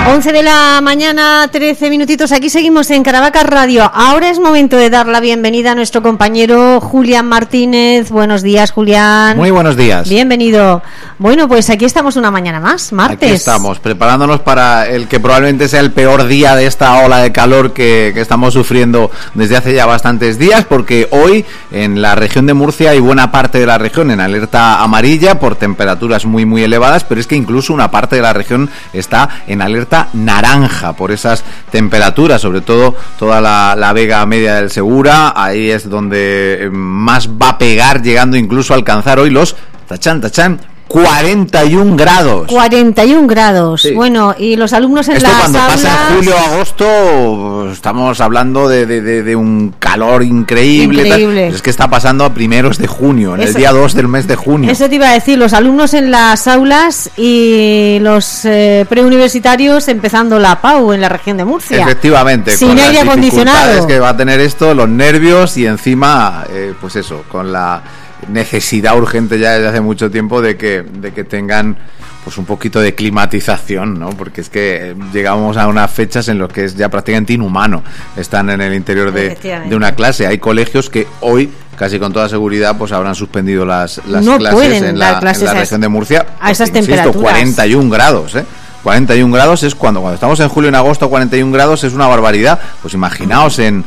11 de la mañana, 13 minutitos. Aquí seguimos en Caravaca Radio. Ahora es momento de dar la bienvenida a nuestro compañero Julián Martínez. Buenos días, Julián. Muy buenos días. Bienvenido. Bueno, pues aquí estamos una mañana más, martes. Aquí estamos, preparándonos para el que probablemente sea el peor día de esta ola de calor que estamos sufriendo desde hace ya bastantes días, porque hoy en la región de Murcia y buena parte de la región en alerta amarilla por temperaturas muy elevadas, pero es que incluso una parte de la región está en alerta naranja por esas temperaturas, sobre todo toda la Vega Media del Segura. Ahí es donde más va a pegar, llegando incluso a alcanzar hoy los 41 grados. 41 grados. Sí. Bueno, y los alumnos en las aulas... Esto cuando pasa en julio o agosto, estamos hablando de un calor increíble. Es que está pasando a primeros de junio, en el día 2 del mes de junio. Eso te iba a decir, los alumnos en las aulas y los preuniversitarios empezando la PAU en la región de Murcia. Efectivamente. Sin aire acondicionado. Que va a tener esto, los nervios y encima, pues eso, con la necesidad urgente ya desde hace mucho tiempo de que tengan pues un poquito de climatización, ¿no? Porque es que llegamos a unas fechas en las que es ya prácticamente inhumano estar en el interior de una clase. Hay colegios que hoy casi con toda seguridad pues habrán suspendido las clases en la región de Murcia a esas temperaturas. 41 grados, 41 grados es cuando estamos en julio, en agosto, 41 grados es una barbaridad. Pues imaginaos en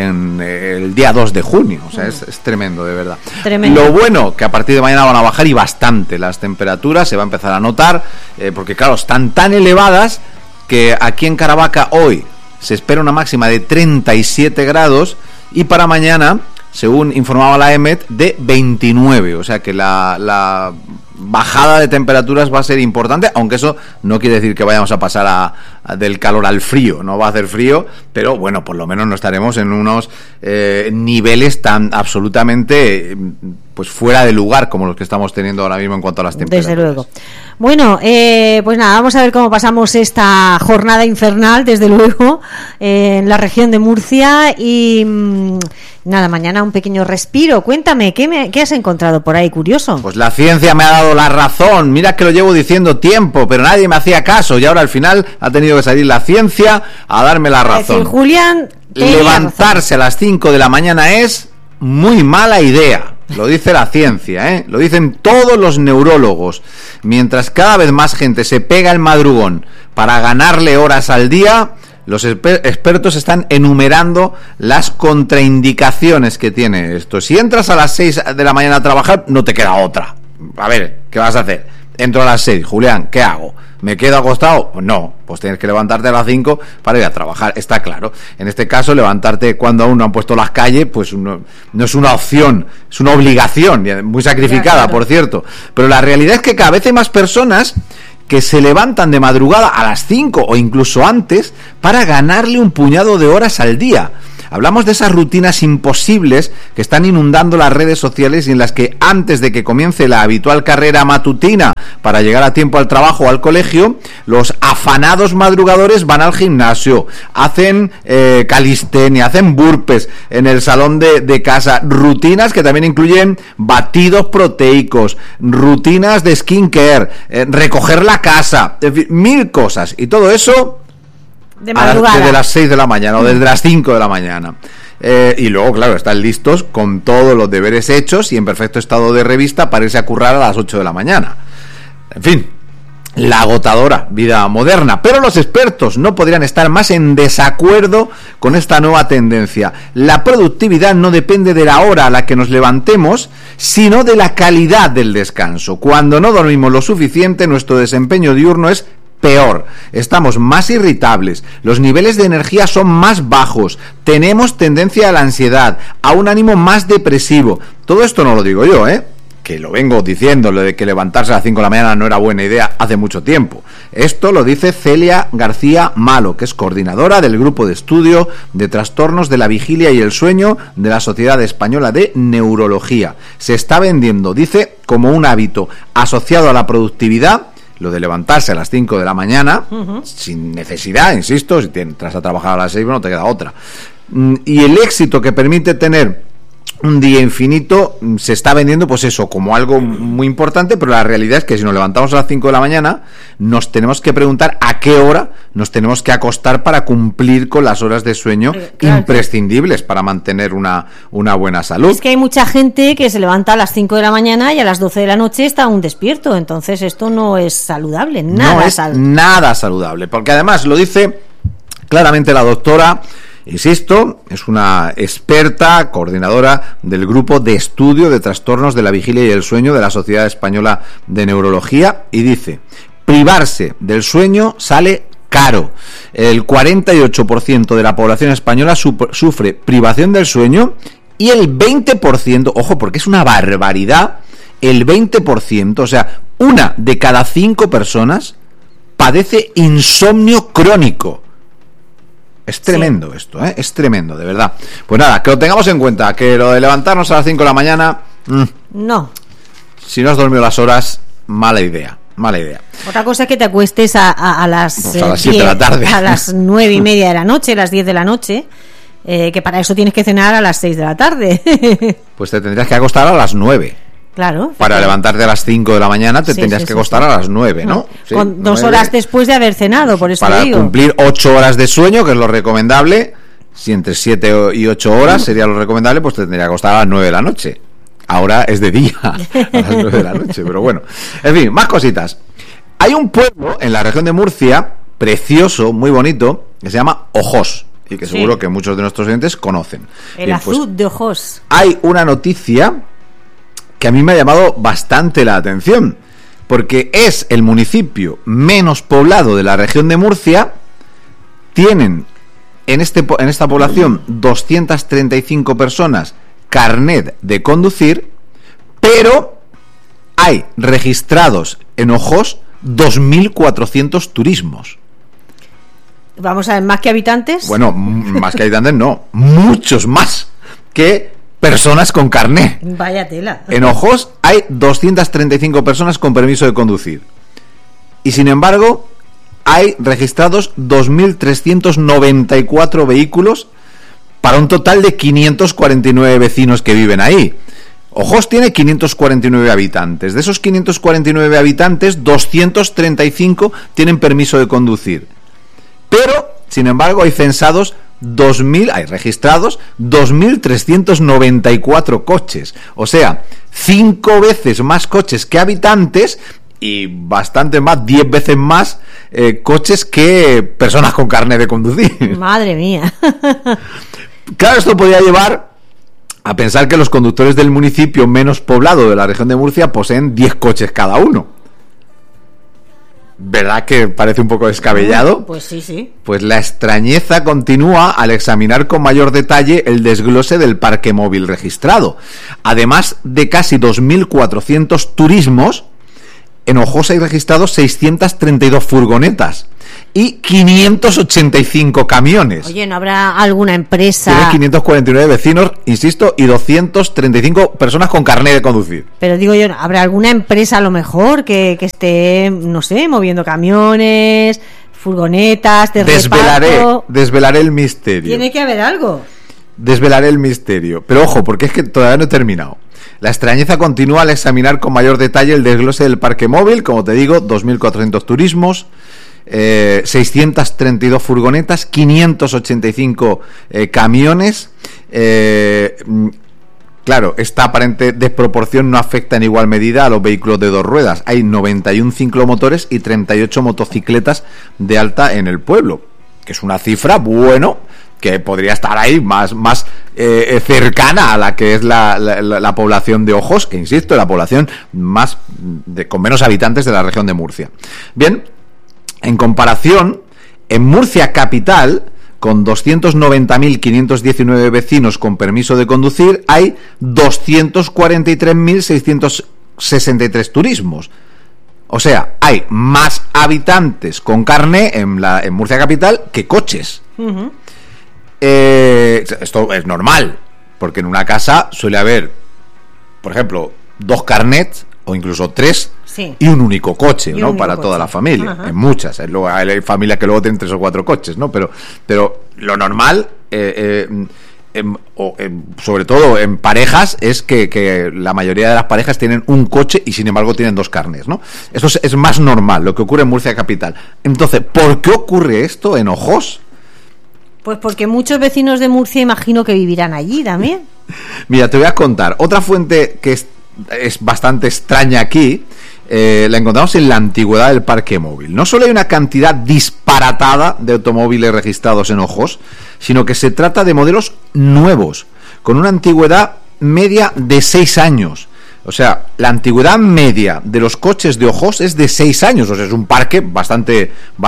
el día 2 de junio. O sea, es tremendo, de verdad. Tremendo. Lo bueno, que a partir de mañana van a bajar y bastante las temperaturas, se va a empezar a notar, porque claro, están tan elevadas que aquí en Caravaca hoy se espera una máxima de 37 grados y para mañana, según informaba la EMET, de 29. O sea que la bajada de temperaturas va a ser importante, aunque eso no quiere decir que vayamos a pasar del calor al frío. No va a hacer frío, pero bueno, por lo menos no estaremos en unos niveles tan absolutamente pues fuera de lugar como los que estamos teniendo ahora mismo en cuanto a las temperaturas. Desde luego. Bueno, pues nada, vamos a ver cómo pasamos esta jornada infernal, desde luego, en la región de Murcia y... nada, mañana un pequeño respiro. Cuéntame, ¿qué has encontrado por ahí curioso? Pues la ciencia me ha dado la razón. Mira que lo llevo diciendo tiempo, pero nadie me hacía caso. Y ahora al final ha tenido que salir la ciencia a darme la razón. Es decir, Julián, levantarse a las 5 de la mañana es muy mala idea. Lo dice la ciencia, lo dicen todos los neurólogos. Mientras cada vez más gente se pega el madrugón para ganarle horas al día, los expertos están enumerando las contraindicaciones que tiene esto. Si entras a las 6 de la mañana a trabajar, no te queda otra. A ver, ¿qué vas a hacer? Entro a las 6, Julián, ¿qué hago? ¿Me quedo acostado? Pues no, pues tienes que levantarte a las 5 para ir a trabajar, está claro. En este caso, levantarte cuando aún no han puesto las calles, pues no es una opción, es una obligación, muy sacrificada, por cierto. Pero la realidad es que cada vez hay más personas que se levantan de madrugada a las 5 o incluso antes para ganarle un puñado de horas al día. Hablamos de esas rutinas imposibles que están inundando las redes sociales y en las que antes de que comience la habitual carrera matutina para llegar a tiempo al trabajo o al colegio, los afanados madrugadores van al gimnasio, hacen calistenia, hacen burpees en el salón de casa, rutinas que también incluyen batidos proteicos, rutinas de skincare, recoger la casa, en fin, 1000 cosas, y todo eso de madrugada, desde las 6 de la mañana o desde las 5 de la mañana. Y luego, claro, están listos con todos los deberes hechos y en perfecto estado de revista para irse a currar a las 8 de la mañana. En fin, la agotadora vida moderna. Pero los expertos no podrían estar más en desacuerdo con esta nueva tendencia. La productividad no depende de la hora a la que nos levantemos, sino de la calidad del descanso. Cuando no dormimos lo suficiente, nuestro desempeño diurno es peor, estamos más irritables, los niveles de energía son más bajos, tenemos tendencia a la ansiedad, a un ánimo más depresivo. Todo esto no lo digo yo, que lo vengo diciendo, lo de que levantarse a las 5 de la mañana no era buena idea hace mucho tiempo. Esto lo dice Celia García Malo, que es coordinadora del Grupo de Estudio de Trastornos de la Vigilia y el Sueño de la Sociedad Española de Neurología. Se está vendiendo, dice, como un hábito asociado a la productividad, lo de levantarse a las 5 de la mañana, sin necesidad, insisto, si entras a trabajar a las 6, no te queda otra. Y el éxito que permite tener un día infinito se está vendiendo, pues eso, como algo muy importante, pero la realidad es que si nos levantamos a las 5 de la mañana, nos tenemos que preguntar a qué hora nos tenemos que acostar para cumplir con las horas de sueño imprescindibles para mantener una buena salud. Es que hay mucha gente que se levanta a las 5 de la mañana y a las 12 de la noche está aún despierto, entonces esto no es saludable, nada saludable, porque además lo dice claramente la doctora. Insisto, es una experta, coordinadora del grupo de estudio de trastornos de la vigilia y el sueño de la Sociedad Española de Neurología, y dice: privarse del sueño sale caro. El 48% de la población española sufre privación del sueño, y el 20%, ojo, porque es una barbaridad, el 20%, o sea, 1 de cada 5 personas padece insomnio crónico. Es tremendo esto, es tremendo, de verdad. Pues nada, que lo tengamos en cuenta, que lo de levantarnos a las 5 de la mañana, no. Si no has dormido las horas, mala idea. Otra cosa es que te acuestes a las 7 de la tarde. A las 9:30 de la noche, las 10 de la noche, que para eso tienes que cenar a las 6 de la tarde. Pues te tendrías que acostar a las 9. Claro. Para levantarte a las 5 de la mañana te tendrías que acostar a las 9, ¿no? Sí, con 2 horas después de haber cenado, por eso para digo. Cumplir 8 horas de sueño, que es lo recomendable. Si entre 7 y 8 horas sería lo recomendable, pues te tendría que acostar a las 9 de la noche. Ahora es de día, a las 9 de la noche, pero bueno. En fin, más cositas. Hay un pueblo en la región de Murcia, precioso, muy bonito, que se llama Ojós, y que seguro que muchos de nuestros oyentes conocen. El azul de Ojós. Hay una noticia que a mí me ha llamado bastante la atención, porque es el municipio menos poblado de la región de Murcia. Tienen en esta población 235 personas carnet de conducir, pero hay registrados en Ojós 2.400 turismos. Vamos a ver, ¿más que habitantes? Bueno, más que habitantes no, muchos más que personas con carné. Vaya tela. En Ojós hay 235 personas con permiso de conducir. Y sin embargo, hay registrados 2.394 vehículos para un total de 549 vecinos que viven ahí. Ojós tiene 549 habitantes. De esos 549 habitantes, 235 tienen permiso de conducir. Pero, sin embargo, hay censados hay registrados 2.394 coches, o sea, 5 veces más coches que habitantes y bastante más, 10 veces más coches que personas con carnet de conducir. Madre mía. Claro, esto podría llevar a pensar que los conductores del municipio menos poblado de la región de Murcia poseen 10 coches cada uno. ¿Verdad que parece un poco descabellado? Pues sí. Pues la extrañeza continúa al examinar con mayor detalle el desglose del parque móvil registrado. Además de casi 2.400 turismos, en Ojós hay registrados 632 furgonetas y 585 camiones. Oye, ¿no habrá alguna empresa? Tiene 549 vecinos, insisto, y 235 personas con carnet de conducir. Pero digo yo, ¿habrá alguna empresa a lo mejor que esté, no sé, moviendo camiones, furgonetas, de reparto? Desvelaré el misterio. Tiene que haber algo. Desvelaré el misterio. Pero ojo, porque es que todavía no he terminado. La extrañeza continúa al examinar con mayor detalle el desglose del parque móvil. Como te digo, 2.400 turismos, 632 furgonetas, 585 camiones. Claro, esta aparente desproporción no afecta en igual medida a los vehículos de 2 ruedas. Hay 91 ciclomotores y 38 motocicletas de alta en el pueblo, que es una cifra, bueno, que podría estar ahí más cercana a la que es la población de Ojós, que insisto, la población con menos habitantes de la región de Murcia. Bien, en comparación, en Murcia capital, con 290.519 vecinos con permiso de conducir, hay 243.663 turismos. O sea, hay más habitantes con carné en Murcia capital que coches. Uh-huh. Esto es normal, porque en una casa suele haber, por ejemplo, 2 carnets o incluso 3, sí, y un único coche, ¿no? Para toda la familia. Uh-huh. En muchas, hay familias que luego tienen 3 o 4 coches, ¿no? Pero lo normal sobre todo en parejas, es que la mayoría de las parejas tienen un coche y sin embargo tienen 2 carnes, ¿no? Eso es más normal, lo que ocurre en Murcia capital. Entonces, ¿por qué ocurre esto en Ojós? Pues porque muchos vecinos de Murcia imagino que vivirán allí también. Mira, te voy a contar. Otra fuente que es bastante extraña aquí, la encontramos en la antigüedad del parque móvil. No solo hay una cantidad disparatada de automóviles registrados en Ojós, sino que se trata de modelos nuevos, con una antigüedad media de 6 años. O sea, la antigüedad media de los coches de Ojós es de 6 años. O sea, es un parque bastante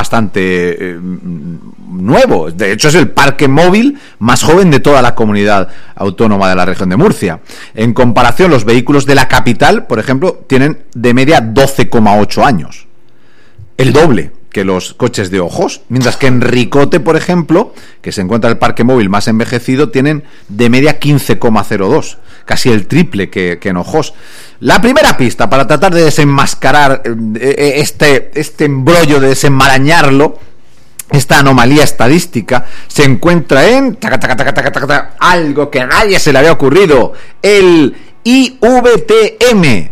nuevo. De hecho, es el parque móvil más joven de toda la comunidad autónoma de la región de Murcia. En comparación, los vehículos de la capital, por ejemplo, tienen de media 12,8 años. El doble que los coches de Ojós, mientras que en Ricote, por ejemplo, que se encuentra el parque móvil más envejecido, tienen de media 15,02, casi el triple que en Ojós. La primera pista para tratar de desenmascarar este embrollo, de desenmarañarlo, esta anomalía estadística, se encuentra en algo que a nadie se le había ocurrido, el IVTM.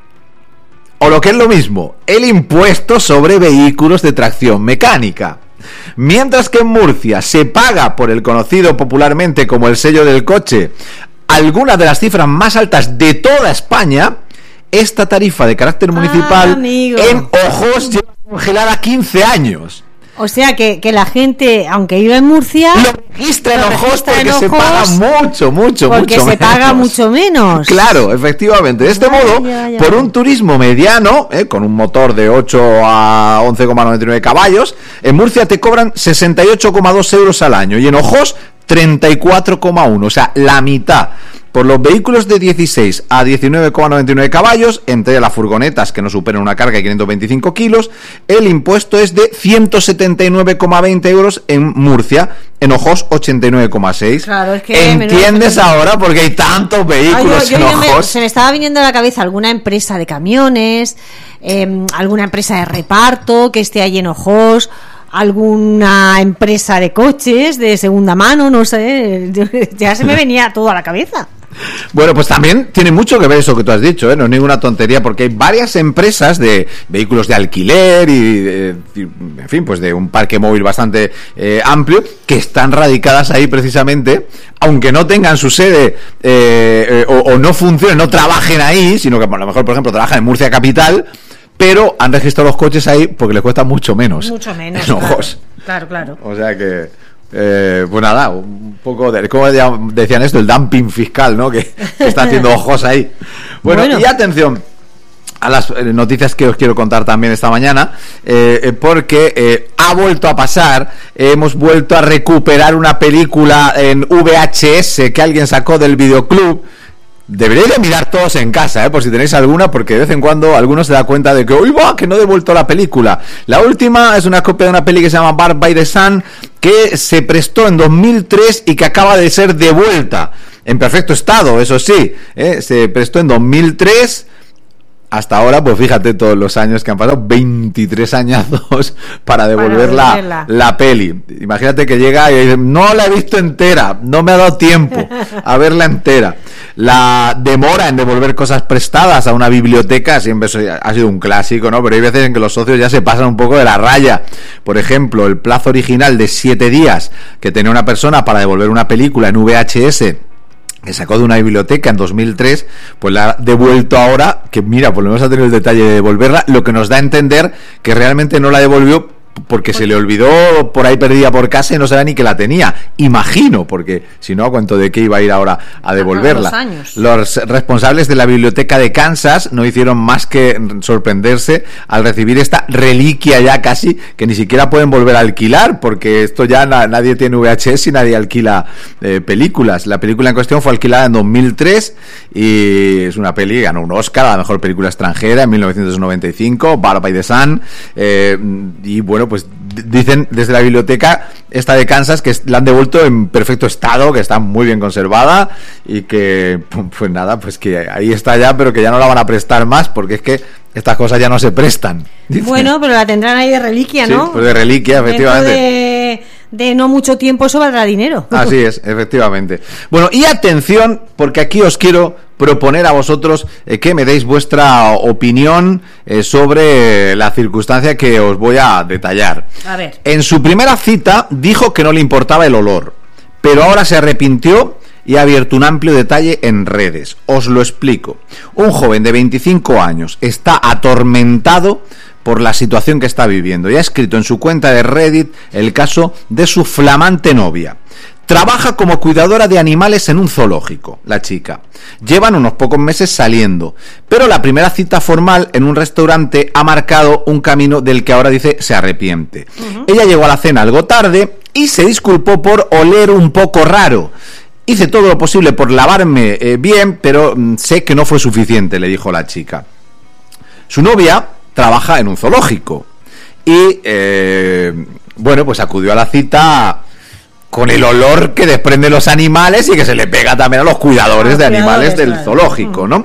O lo que es lo mismo, el impuesto sobre vehículos de tracción mecánica. Mientras que en Murcia se paga por el conocido popularmente como el sello del coche algunas de las cifras más altas de toda España, esta tarifa de carácter municipal en Ojós lleva congelada 15 años. O sea que la gente, aunque vive en Murcia, lo registra en Ojós porque se paga mucho menos. Paga mucho menos. Claro, efectivamente. De este modo, por un turismo mediano, con un motor de 8 a 11,99 caballos, en Murcia te cobran 68,2 euros al año y en Ojós 34,1, o sea, la mitad. Por los vehículos de 16 a 19,99 caballos, entre las furgonetas que no superan una carga de 525 kilos, el impuesto es de 179,20 euros en Murcia, en Ojós 89,6. Claro, es que ¿entiendes ahora por qué hay tantos vehículos en Ojós? Se me estaba viniendo a la cabeza alguna empresa de camiones, alguna empresa de reparto que esté ahí en Ojós, alguna empresa de coches de segunda mano, no sé, ya se me venía todo a la cabeza. Bueno, pues también tiene mucho que ver eso que tú has dicho, no es ninguna tontería, porque hay varias empresas de vehículos de alquiler y en fin, pues de un parque móvil bastante amplio, que están radicadas ahí precisamente, aunque no tengan su sede o no funcionen, no trabajen ahí, sino que a lo mejor, por ejemplo, trabajan en Murcia capital, pero han registrado los coches ahí porque les cuesta mucho menos. Mucho menos, en Ojós. Claro. O sea que... pues nada, un poco de, ¿cómo decían esto? El dumping fiscal, ¿no? Que está haciendo Ojós ahí. Bueno, y atención a las noticias que os quiero contar también esta mañana, porque ha vuelto a pasar, hemos vuelto a recuperar una película en VHS que alguien sacó del videoclub. Deberéis de mirar todos en casa, por si tenéis alguna, porque de vez en cuando alguno se da cuenta de que ¡uy, va! Que no he devuelto la película. La última es una copia de una peli que se llama Burned by the Sun, que se prestó en 2003 y que acaba de ser devuelta. En perfecto estado, eso sí, se prestó en 2003... Hasta ahora, pues fíjate todos los años que han pasado, 23 añazos para devolver la peli. Imagínate que llega y dice, no la he visto entera, no me ha dado tiempo a verla entera. La demora en devolver cosas prestadas a una biblioteca siempre ha sido un clásico, ¿no? Pero hay veces en que los socios ya se pasan un poco de la raya. Por ejemplo, el plazo original de 7 días que tenía una persona para devolver una película en VHS, que sacó de una biblioteca en 2003, pues la ha devuelto ahora, que mira, por lo menos ha tenido el detalle de devolverla, lo que nos da a entender que realmente no la devolvió porque se le olvidó por ahí perdida por casa y no sabía ni que la tenía, imagino, porque si no, ¿a cuento de qué iba a ir ahora a devolverla? Los responsables de la biblioteca de Kansas no hicieron más que sorprenderse al recibir esta reliquia ya casi, que ni siquiera pueden volver a alquilar, porque esto ya nadie tiene VHS y nadie alquila películas. La película en cuestión fue alquilada en 2003 y es una peli, ganó un Oscar a la mejor película extranjera en 1995, Burned by the Sun, y bueno, pues dicen desde la biblioteca esta de Kansas que la han devuelto en perfecto estado, que está muy bien conservada y que, pues nada, pues que ahí está ya, pero que ya no la van a prestar más porque es que estas cosas ya no se prestan. Dicen. Bueno, pero la tendrán ahí de reliquia, ¿no? Sí, pues de reliquia, efectivamente. de no mucho tiempo eso valdrá dinero. Así es, efectivamente. Bueno, y atención, porque aquí os quiero proponer a vosotros que me deis vuestra opinión sobre la circunstancia que os voy a detallar. A ver. En su primera cita dijo que no le importaba el olor, pero ahora se arrepintió y ha abierto un amplio detalle en redes. Os lo explico. Un joven de 25 años está atormentado por la situación que está viviendo y ha escrito en su cuenta de Reddit el caso de su flamante novia. Trabaja como cuidadora de animales en un zoológico, la chica. Llevan unos pocos meses saliendo, pero la primera cita formal en un restaurante ha marcado un camino del que ahora dice se arrepiente. Ella llegó a la cena algo tarde y se disculpó por oler un poco raro. Hice todo lo posible por lavarme bien, pero sé que no fue suficiente, le dijo la chica. Su novia trabaja en un zoológico y, bueno, pues acudió a la cita con el olor que desprenden los animales y que se le pega también a los cuidadores de animales del zoológico, ¿no?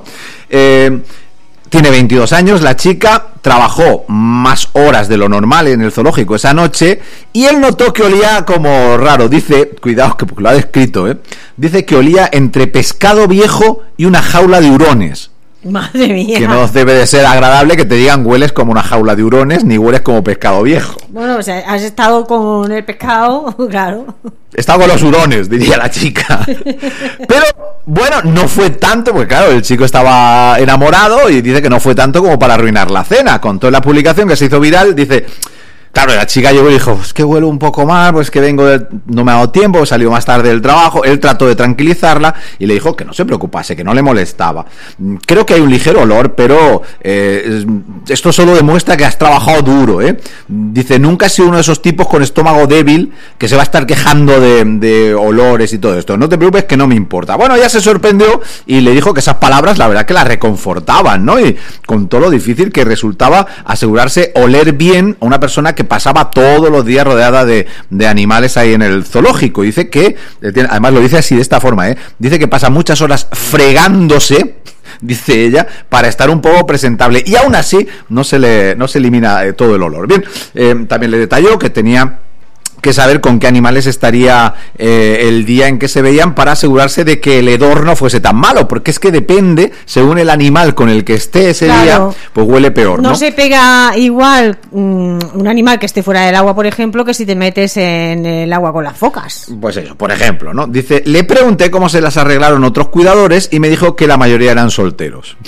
Tiene 22 años, la chica trabajó más horas de lo normal en el zoológico esa noche y él notó que olía como raro. Dice, cuidado que lo ha descrito, dice que olía entre pescado viejo y una jaula de hurones. Madre mía. Que no debe de ser agradable que te digan hueles como una jaula de hurones ni hueles como pescado viejo. Bueno, o sea, has estado con el pescado, claro. He estado con los hurones, diría la chica. Pero, bueno, no fue tanto, porque claro, el chico estaba enamorado y dice que no fue tanto como para arruinar la cena. Contó en la publicación que se hizo viral, dice... Claro, la chica llegó y dijo, es que huelo un poco mal, pues que no me ha dado tiempo, salió más tarde del trabajo. Él trató de tranquilizarla y le dijo que no se preocupase, que no le molestaba. Creo que hay un ligero olor, pero esto solo demuestra que has trabajado duro, Dice, nunca he sido uno de esos tipos con estómago débil que se va a estar quejando de olores y todo esto. No te preocupes que no me importa. Bueno, ella se sorprendió y le dijo que esas palabras la verdad que la reconfortaban, ¿no? Y con todo lo difícil que resultaba asegurarse oler bien a una persona que pasaba todos los días rodeada de animales ahí en el zoológico. Dice que, además lo dice así de esta forma, dice que pasa muchas horas fregándose, dice ella, para estar un poco presentable y aún así no se elimina todo el olor. Bien, también le detalló que tenía que saber con qué animales estaría el día en que se veían para asegurarse de que el hedor no fuese tan malo, porque es que depende, según el animal con el que esté ese día, pues huele peor, ¿no? No se pega igual un animal que esté fuera del agua, por ejemplo, que si te metes en el agua con las focas. Pues eso, por ejemplo, ¿no? Dice, le pregunté cómo se las arreglaron otros cuidadores y me dijo que la mayoría eran solteros.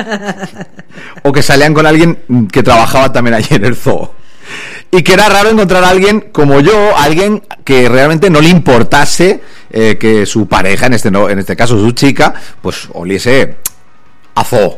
O que salían con alguien que trabajaba también allí en el zoo. Y que era raro encontrar a alguien como yo, alguien que realmente no le importase que su pareja, en este caso su chica, pues oliese a zoo.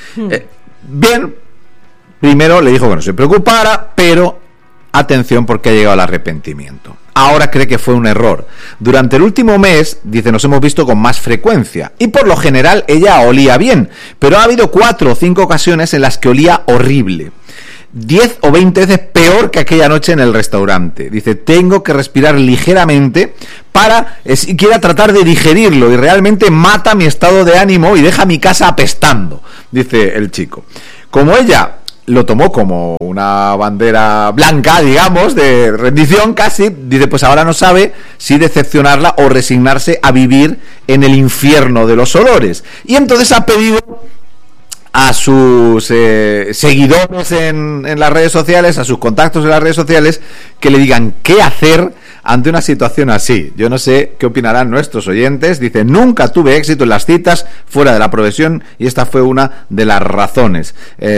Bien, primero le dijo que no se preocupara, pero atención porque ha llegado al arrepentimiento. Ahora cree que fue un error. Durante el último mes, dice, nos hemos visto con más frecuencia y por lo general ella olía bien, pero ha habido 4 o 5 ocasiones en las que olía horrible. 10 o 20 veces peor que aquella noche en el restaurante. Dice, tengo que respirar ligeramente para siquiera tratar de digerirlo y realmente mata mi estado de ánimo y deja mi casa apestando, dice el chico. Como ella lo tomó como una bandera blanca, digamos, de rendición casi, dice, pues ahora no sabe si decepcionarla o resignarse a vivir en el infierno de los olores. Y entonces ha pedido a sus seguidores en las redes sociales, a sus contactos en las redes sociales, que le digan qué hacer ante una situación así. Yo no sé qué opinarán nuestros oyentes. Dice, nunca tuve éxito en las citas fuera de la profesión y esta fue una de las razones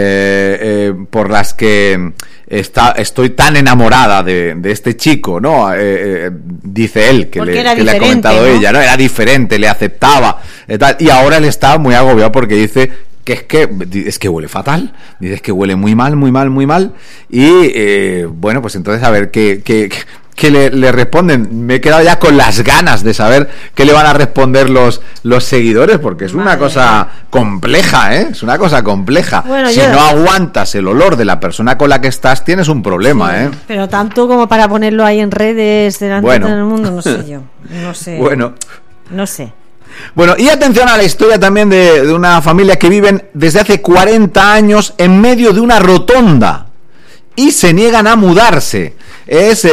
por las que estoy tan enamorada de este chico, ¿no? Dice él, que le ha comentado, ¿no? Ella, ¿no? Era diferente, le aceptaba, tal, y ahora él está muy agobiado porque dice que es que huele fatal, dices que huele muy mal y bueno, pues entonces a ver qué le responden. Me he quedado ya con las ganas de saber qué le van a responder los seguidores, porque es una cosa compleja, es una cosa compleja. Bueno, si no aguantas el olor de la persona con la que estás, tienes un problema, sí, pero tanto como para ponerlo ahí en redes delante de todo el mundo, no sé yo, no sé. No sé. Bueno, y atención a la historia también de una familia que viven desde hace 40 años en medio de una rotonda y se niegan a mudarse. es,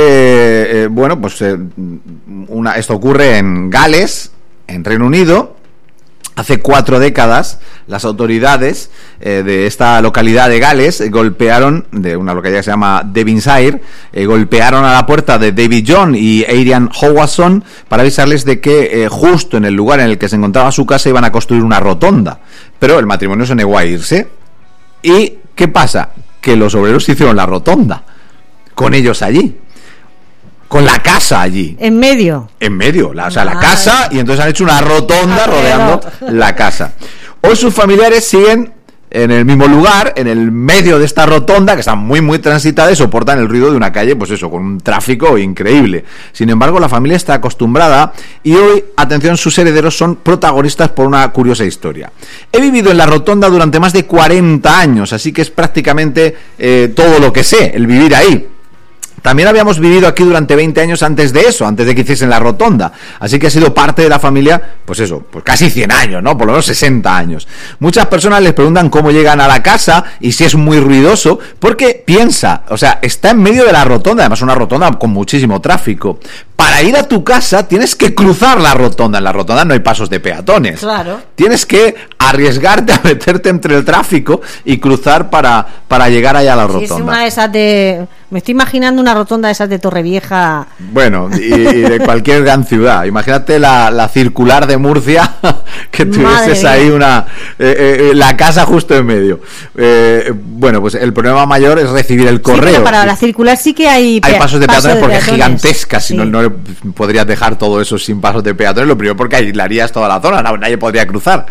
esto ocurre en Gales, en Reino Unido. Hace 4 décadas, las autoridades de esta localidad de Gales golpearon, de una localidad que se llama Devonshire, golpearon a la puerta de David John y Adrian Howardson para avisarles de que justo en el lugar en el que se encontraba su casa iban a construir una rotonda. Pero el matrimonio se negó a irse. ¿Y qué pasa? Que los obreros hicieron la rotonda con ellos allí. Con la casa allí. En medio, la casa, y entonces han hecho una rotonda rodeando la casa. Hoy sus familiares siguen en el mismo lugar, en el medio de esta rotonda, que está muy muy transitada y soportan el ruido de una calle, pues eso, con un tráfico increíble. Sin embargo, la familia está acostumbrada y hoy, atención, sus herederos son protagonistas por una curiosa historia. He vivido en la rotonda durante más de 40 años, así que es prácticamente todo lo que sé, el vivir ahí. También habíamos vivido aquí durante 20 años antes de eso, antes de que hiciesen la rotonda. Así que ha sido parte de la familia, pues eso, pues casi 100 años, ¿no? Por lo menos 60 años. Muchas personas les preguntan cómo llegan a la casa y si es muy ruidoso, porque piensa, o sea, está en medio de la rotonda, además una rotonda con muchísimo tráfico. Para ir a tu casa tienes que cruzar la rotonda. En la rotonda no hay pasos de peatones. Claro. Tienes que arriesgarte a meterte entre el tráfico y cruzar para llegar allá a la rotonda. Sí, es una de esas de... Me estoy imaginando una rotonda de esas de Torrevieja. Bueno, y de cualquier gran ciudad. Imagínate la circular de Murcia, que tuvieses ahí la casa justo en medio. Bueno, pues el problema mayor es recibir el correo. Sí, pero para la circular sí que hay pasos de peatones porque es gigantesca. Sí. Si no podrías dejar todo eso sin pasos de peatones. Lo primero porque aislarías toda la zona, nadie podría cruzar.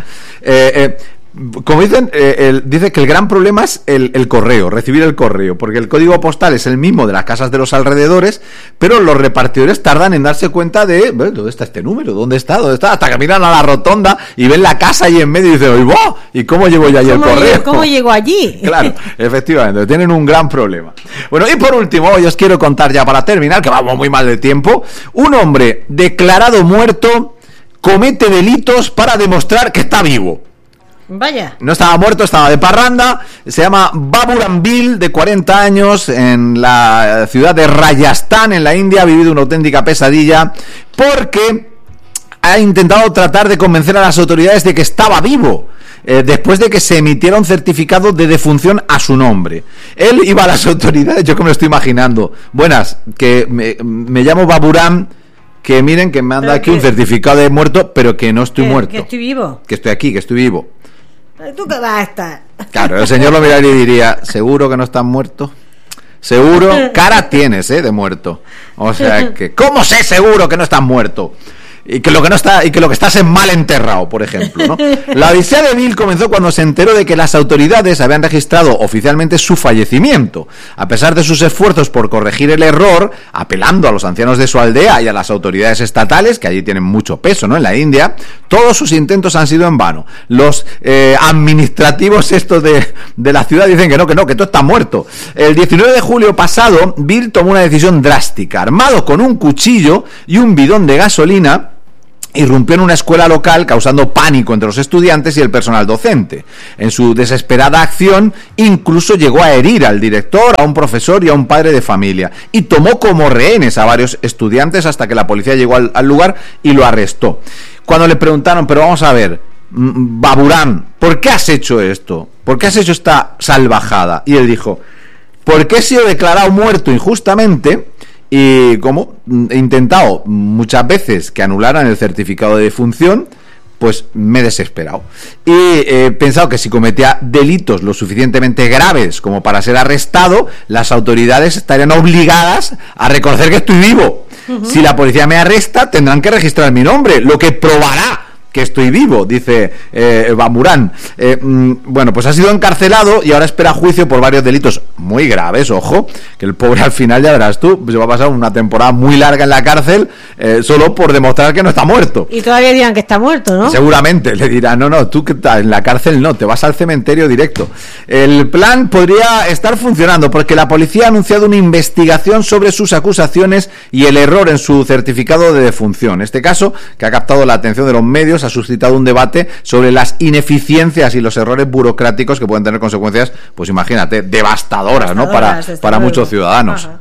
Como dicen, dice que el gran problema es el correo, recibir el correo, porque el código postal es el mismo de las casas de los alrededores, pero los repartidores tardan en darse cuenta de ¿dónde está este número? ¿Dónde está? Hasta que miran a la rotonda y ven la casa ahí en medio y dicen, ¡oye, ¿y cómo llego yo allí el correo? ¿Cómo llego allí? Claro, efectivamente, tienen un gran problema. Bueno, y por último, hoy os quiero contar ya para terminar, que vamos muy mal de tiempo, un hombre declarado muerto comete delitos para demostrar que está vivo. Vaya. No estaba muerto, estaba de parranda. Se llama Baburam Bill, de 40 años, en la ciudad de Rajasthan, en la India. Ha vivido una auténtica pesadilla porque ha intentado tratar de convencer a las autoridades de que estaba vivo, después de que se emitiera un certificado de defunción a su nombre. Él iba a las autoridades, yo que me lo estoy imaginando. Buenas, que me llamo Baburam, que miren que me han dado aquí un certificado de muerto, pero que no estoy muerto. Que estoy vivo. Que estoy aquí, que estoy vivo. ¿Tú qué vas a estar? Claro, el señor lo miraría y diría, ¿seguro que no estás muerto? ¿Seguro? Cara tienes, de muerto. O sea que, ¿cómo sé seguro que no estás muerto? Y que lo que estás en mal enterrado, por ejemplo, ¿no? La odisea de Bill comenzó cuando se enteró de que las autoridades habían registrado oficialmente su fallecimiento. A pesar de sus esfuerzos por corregir el error, apelando a los ancianos de su aldea y a las autoridades estatales, que allí tienen mucho peso, ¿no?, en la India, todos sus intentos han sido en vano. Los administrativos estos de la ciudad dicen que no, que tú estás muerto. El 19 de julio pasado, Bill tomó una decisión drástica. Armado con un cuchillo y un bidón de gasolina, irrumpió en una escuela local causando pánico entre los estudiantes y el personal docente. En su desesperada acción, incluso llegó a herir al director, a un profesor y a un padre de familia, y tomó como rehenes a varios estudiantes hasta que la policía llegó al lugar y lo arrestó. Cuando le preguntaron, pero vamos a ver, Baburam, ¿por qué has hecho esto? ¿Por qué has hecho esta salvajada? Y él dijo, porque he sido declarado muerto injustamente. Y como he intentado muchas veces que anularan el certificado de defunción, pues me he desesperado. Y he pensado que si cometía delitos lo suficientemente graves como para ser arrestado, las autoridades estarían obligadas a reconocer que estoy vivo. Uh-huh. Si la policía me arresta, tendrán que registrar mi nombre, lo que probará que estoy vivo, dice Baburam. Bueno, pues ha sido encarcelado y ahora espera juicio por varios delitos muy graves, ojo, que el pobre al final, ya verás tú, se va a pasar una temporada muy larga en la cárcel solo por demostrar que no está muerto. Y todavía dirán que está muerto, ¿no? Seguramente, le dirán, no, tú que estás en la cárcel no, te vas al cementerio directo. El plan podría estar funcionando porque la policía ha anunciado una investigación sobre sus acusaciones y el error en su certificado de defunción. Este caso, que ha captado la atención de los medios, ha suscitado un debate sobre las ineficiencias y los errores burocráticos que pueden tener consecuencias, pues imagínate, devastadoras, ¿no?, para muchos ciudadanos. Ajá.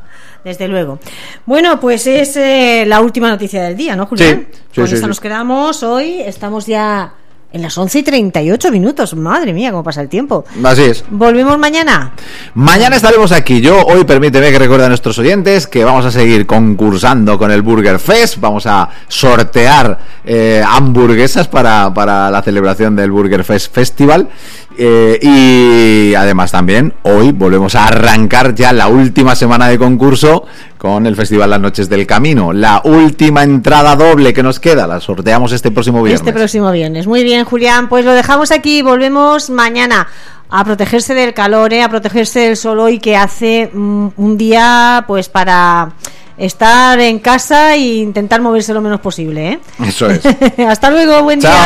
Desde luego. Bueno, pues es la última noticia del día, ¿no, Julián? Sí, Con esta nos quedamos hoy. Estamos ya en las 11:38. Madre mía, cómo pasa el tiempo. Así es. ¿Volvemos mañana? Mañana estaremos aquí. Yo hoy, permíteme que recuerde a nuestros oyentes que vamos a seguir concursando con el Burger Fest. Vamos a sortear hamburguesas para la celebración del Burger Fest Festival. Y además también hoy volvemos a arrancar ya la última semana de concurso con el Festival Las Noches del Camino. La última entrada doble que nos queda la sorteamos este próximo viernes. Muy bien, Julián, pues lo dejamos aquí. Volvemos mañana. A protegerse del calor, a protegerse del sol hoy, que hace un día pues para estar en casa e intentar moverse lo menos posible, Eso es. Hasta luego, buen día.